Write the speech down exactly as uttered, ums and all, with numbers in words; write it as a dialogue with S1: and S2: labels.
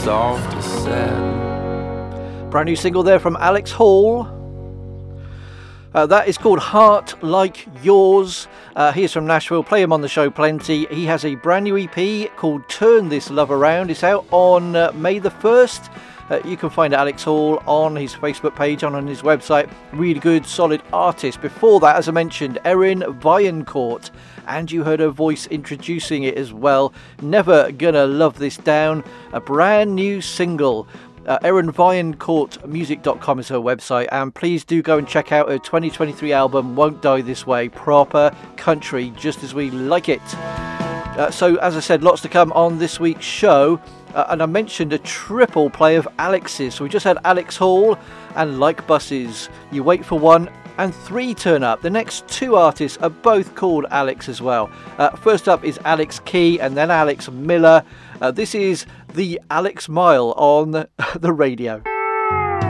S1: soft as satin.
S2: Brand new single there from Alex Hall. Uh, that is called Heart Like Yours. Uh, he is from Nashville. Play him on the show plenty. He has a brand new E P called Turn This Love Around. It's out on uh, May the first. Uh, you can find Alex Hall on his Facebook page and on his website. Really good, solid artist. Before that, as I mentioned, Erin Viancourt. And you heard her voice introducing it as well. Never Gonna Love This Down. A brand new single. Uh, Erin Viancourt music dot com is her website, and please do go and check out her twenty twenty-three album Won't Die This Way. Proper country, just as we like it. Uh, so as I said, lots to come on this week's show, uh, and I mentioned a triple play of Alex's. So we just had Alex Hall and Like Buses. You wait for one and three turn up. The next two artists are both called Alex as well. Uh, first up is Alex Key and then Alex Miller. Uh, this is the Alex Mile on the radio.